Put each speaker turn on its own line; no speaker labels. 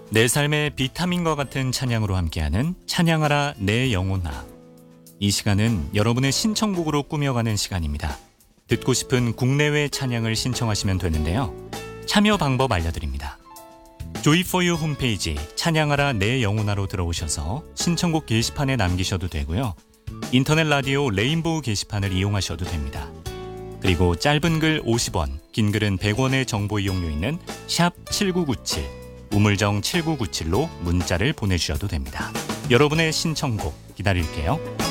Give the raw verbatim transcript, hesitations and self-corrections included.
내 삶의 비타민과 같은 찬양으로 함께하는 찬양하라 내 영혼아. 이 시간은 여러분의 신청곡으로 꾸며가는 시간입니다. 듣고 싶은 국내외 찬양을 신청하시면 되는데요. 참여 방법 알려드립니다. 조이포유 홈페이지 찬양하라 내 영혼아로 들어오셔서 신청곡 게시판에 남기셔도 되고요. 인터넷 라디오 레인보우 게시판을 이용하셔도 됩니다. 그리고 짧은 글 오십 원, 긴 글은 백 원의 정보 이용료 있는 샵 칠구구칠, 우물정 칠구구칠로 문자를 보내주셔도 됩니다. 여러분의 신청곡 기다릴게요.